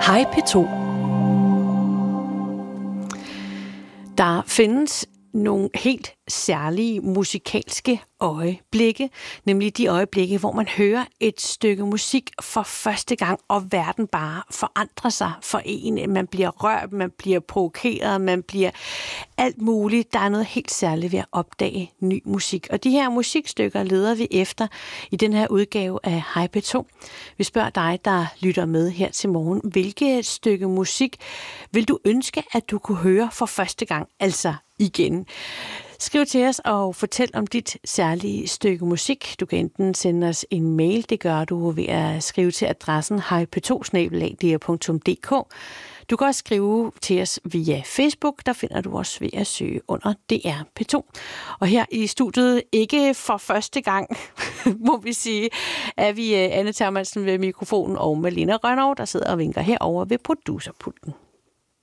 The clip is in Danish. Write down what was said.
Hej P2. Der findes nogle helt særlige musikalske øjeblikke, nemlig de øjeblikke, hvor man hører et stykke musik for første gang, og verden bare forandrer sig for en. Man bliver rørt, man bliver provokeret, man bliver alt muligt. Der er noget helt særligt ved at opdage ny musik. Og de her musikstykker leder vi efter i den her udgave af Hej P2. Vi spørger dig, der lytter med her til morgen, hvilket stykke musik vil du ønske, at du kunne høre for første gang, altså igen? Skriv til os og fortæl om dit særlige stykke musik. Du kan enten sende os en mail, det gør du ved at skrive til adressen hejp2@dr.dk. Du kan også skrive til os via Facebook, der finder du os ved at søge under DR P2. Og her i studiet, ikke for første gang, må vi sige, er vi Anne Thermansen ved mikrofonen og Malene Rønnow, der sidder og vinker herover ved producerpulten.